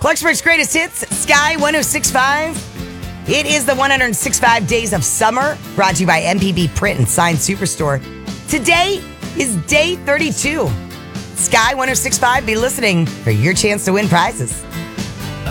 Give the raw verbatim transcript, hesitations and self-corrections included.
Clarksburg's greatest hits, Sky one oh six point five. It is the one hundred sixty-five Days of Summer, brought to you by M P B Print and Sign Superstore. Today is day thirty-two. Sky one oh six point five, be listening for your chance to win prizes.